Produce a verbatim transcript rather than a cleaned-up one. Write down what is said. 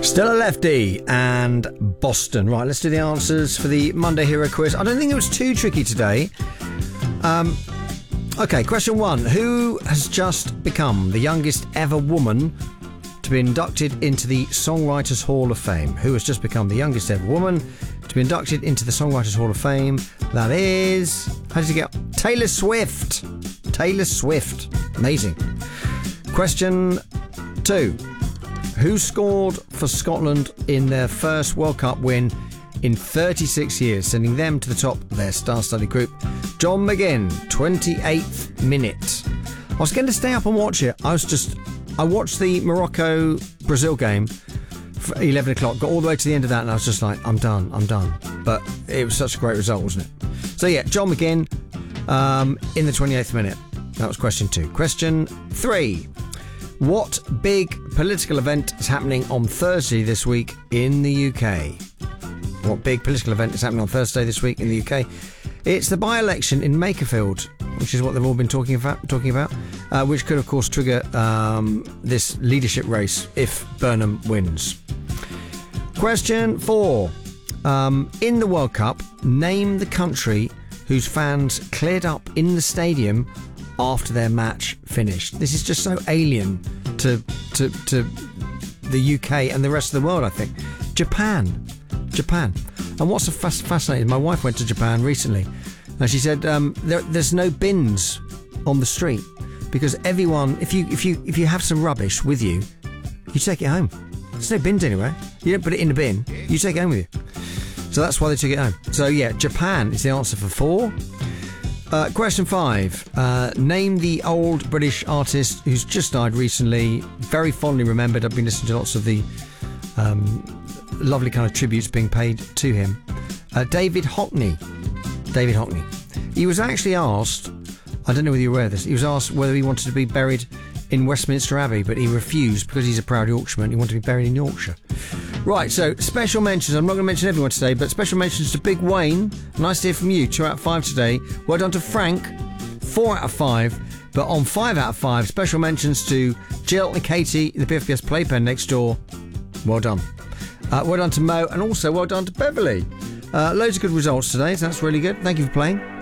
Still a Lefty and Boston. Right, let's do the answers for the Monday Hero Quiz. I don't think it was too tricky today. Um, okay, question one. Who has just become the youngest ever woman to be inducted into the Songwriters Hall of Fame? Who has just become the youngest ever woman to be inducted into the Songwriters Hall of Fame? That is... How did you get? Taylor Swift. Taylor Swift. Amazing. Question two. Who scored for Scotland in their first World Cup win in thirty-six years, sending them to the top of their star-studded group? John McGinn, twenty-eighth minute. I was going to stay up and watch it. I was just... I watched the Morocco-Brazil game for eleven o'clock, got all the way to the end of that, and I was just like, I'm done, I'm done. But it was such a great result, wasn't it? So yeah, John McGinn um, in the twenty-eighth minute. That was question two. Question three. What big political event is happening on Thursday this week in the U K? What big political event is happening on Thursday this week in the U K? It's the by-election in Makerfield, which is what they've all been talking about, talking about uh, which could, of course, trigger um, this leadership race if Burnham wins. Question four. Um, in the World Cup, name the country whose fans cleared up in the stadium after their match finished. This is just so alien to to to the U K and the rest of the world, I think. Japan. Japan. And what's fascinating, my wife went to Japan recently, and she said um, there, there's no bins on the street because everyone, if you if you if you have some rubbish with you, you take it home. There's no bins anywhere. You don't put it in the bin. You take it home with you. So that's why they took it home. So yeah, Japan is the answer for four. Uh, question five. Uh, name the old British artist who's just died recently, very fondly remembered. I've been listening to lots of the um, lovely kind of tributes being paid to him. Uh, David Hockney. David Hockney. He was actually asked, I don't know whether you're aware of this, he was asked whether he wanted to be buried in Westminster Abbey, but he refused because he's a proud Yorkshireman. He wanted to be buried in Yorkshire. Right, so special mentions. I'm not going to mention everyone today, but special mentions to Big Wayne. Nice to hear from you. Two out of five today. Well done to Frank. Four out of five. But on five out of five, special mentions to Jill and Katie, the B F B S Playpen next door. Well done. Uh, well done to Mo, and also well done to Beverly. Uh, loads of good results today, so that's really good. Thank you for playing.